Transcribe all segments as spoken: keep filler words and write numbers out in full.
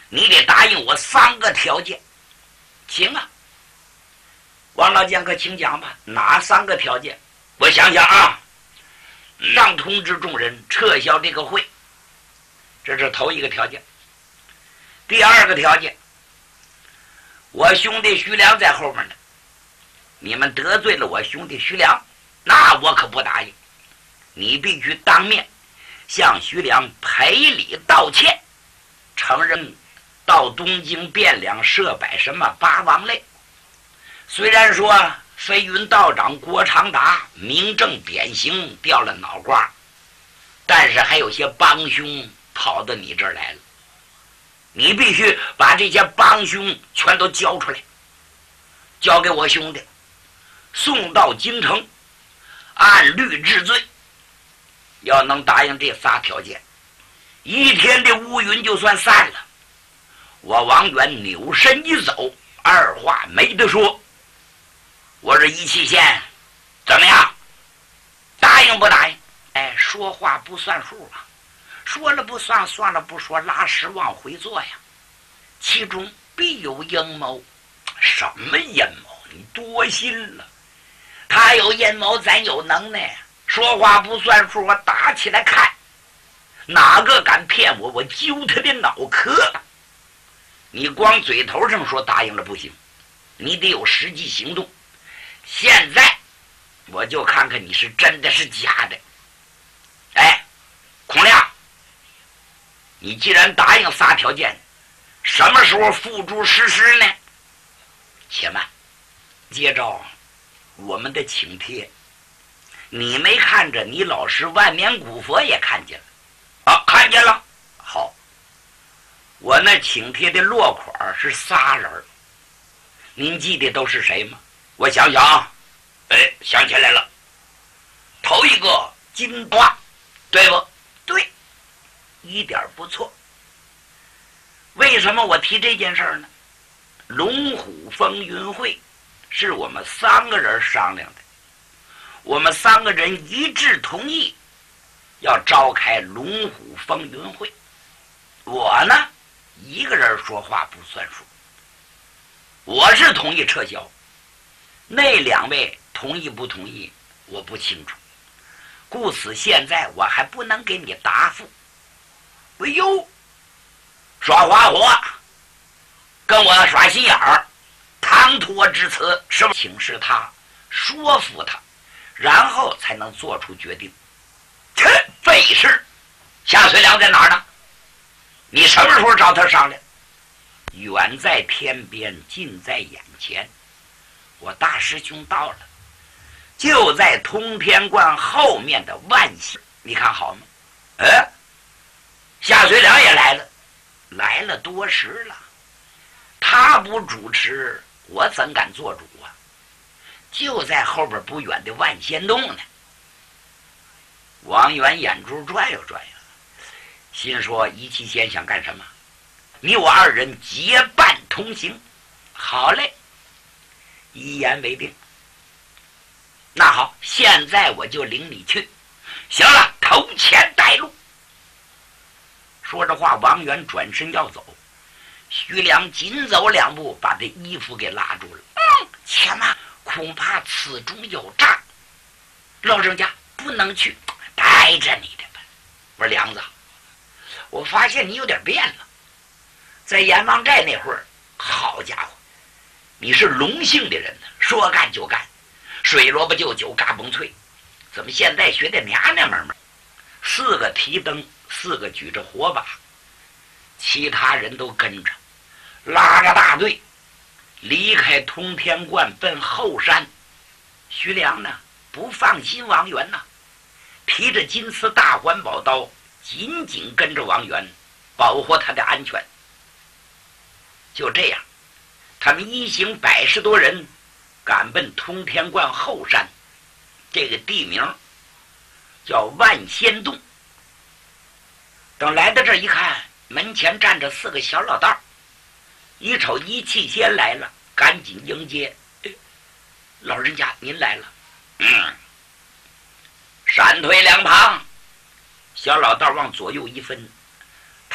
你得答应我三个条件。行啊，王老剑客，请讲吧。哪三个条件？我想想啊，让通知众人撤销这个会，这是头一个条件。第二个条件，我兄弟徐良在后面呢，你们得罪了我兄弟徐良，那我可不答应。你必须当面向徐良赔礼道歉，承认到东京汴梁设摆什么八王类。虽然说飞云道长郭长达明正典刑掉了脑瓜，但是还有些帮凶跑到你这儿来了，你必须把这些帮凶全都交出来，交给我兄弟，送到京城，按律治罪。要能答应这仨条件，一天的乌云就算散了。我王元扭身一走，二话没得说。我这一气县怎么样？答应不答应？哎，说话不算数啊，说了不算，算了不说，拉屎往回做呀。其中必有阴谋。什么阴谋？你多心了。他有阴谋，咱有能耐。说话不算数，我打起来看，哪个敢骗我，我揪他的脑壳。你光嘴头上说答应了不行，你得有实际行动。现在我就看看你是真的是假的。哎，孔亮，你既然答应仨条件，什么时候付诸实施呢？且慢，接着我们的请帖，你没看着，你老师万年古佛也看见了啊，看见了。好，我那请帖的落款是仨人，您记得都是谁吗？我想想啊，哎，想起来了。头一个金花，对不对？一点不错。为什么我提这件事儿呢？龙虎风云会是我们三个人商量的，我们三个人一致同意要召开龙虎风云会。我呢，一个人说话不算数，我是同意撤销，那两位同意不同意我不清楚，故此现在我还不能给你答复。哎呦，耍花火，跟我耍心眼儿，唐突之词，是不是？请示他，说服他，然后才能做出决定。切，费事。夏遂良在哪儿呢？你什么时候找他商量？远在天边，近在眼前。我大师兄到了，就在通天观后面的万喜，你看好吗？哎，夏遂良也来了，来了多时了。他不主持，我怎敢做主啊？就在后边不远的万仙洞呢。王元眼珠转悠转悠，心说一气仙想干什么？你我二人结伴同行。好嘞，一言为定。那好，现在我就领你去。行了，头前带路。说着话，王元转身要走，徐良紧走两步，把这衣服给拉住了。嗯，且慢，恐怕此中有诈。老人家不能去，待着你的吧。我说梁子，我发现你有点变了。在阎王寨那会儿，好家伙，你是龙性的人呢，说干就干，水萝卜就酒，嘎嘣脆。怎么现在学的娘娘们们？四个提灯，四个举着火把，其他人都跟着，拉着大队离开通天观奔后山。徐良呢，不放心王元呐，提着金丝大环宝刀，紧紧跟着王元，保护他的安全。就这样，他们一行百十多人赶奔通天观后山，这个地名叫万仙洞。等来到这儿一看，门前站着四个小老道，一瞅一气仙来了，赶紧迎接。哎，老人家您来了。嗯，闪退两旁。小老道往左右一分，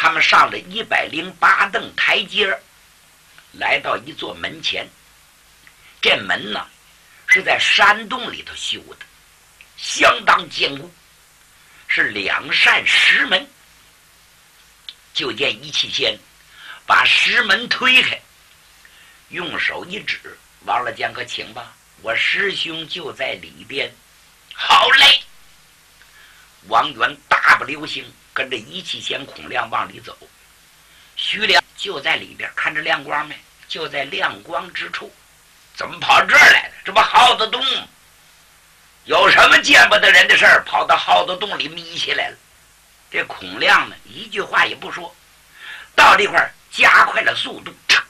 他们上了一百零八蹬台阶，来到一座门前。这门呢是在山洞里头修的，相当坚固，是两扇石门。就见一气仙把石门推开，用手一指：“王老将可请吧，我师兄就在里边。”好嘞！王元大步流星，跟着一气仙、孔亮往里走。徐良就在里边，看着亮光没？就在亮光之处。怎么跑这儿来了？这不耗子洞？有什么见不得人的事儿，跑到耗子洞里眯起来了。这孔亮呢，一句话也不说，到这块儿加快了速度，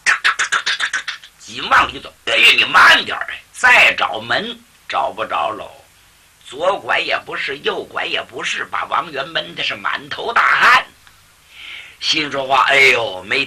紧往里走。哎呀，你慢点哎！再找门找不着喽，左拐也不是，右拐也不是，把王元闷的是满头大汗。心说话，哎呦，没